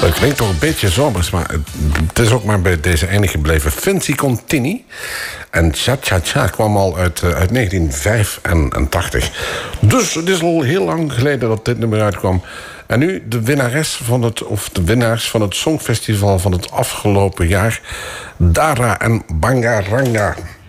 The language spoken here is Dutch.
Dat klinkt toch een beetje zomers, maar het is ook maar bij deze eindig gebleven. Fancy Contini en Cha Cha Cha kwam al uit 1985. Dus het is al heel lang geleden dat dit nummer uitkwam. En nu de winnares van de winnaars van het Songfestival van het afgelopen jaar, Dara en Bangaranga.